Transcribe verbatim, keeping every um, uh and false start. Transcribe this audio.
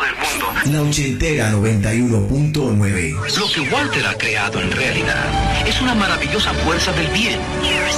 del mundo. La ochentera noventa y uno punto nueve. Lo que Walter ha creado en realidad es una maravillosa fuerza del bien.